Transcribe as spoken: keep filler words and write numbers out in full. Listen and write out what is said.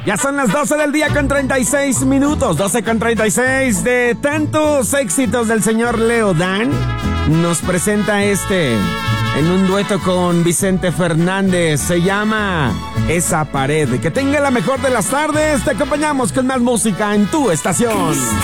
Ya son las doce del día con treinta y seis minutos, doce con treinta y seis. De tantos éxitos del señor Leodán, nos presenta este en un dueto con Vicente Fernández. Se llama Esa Pared. Que tenga la mejor de las tardes. Te acompañamos con más música en tu estación.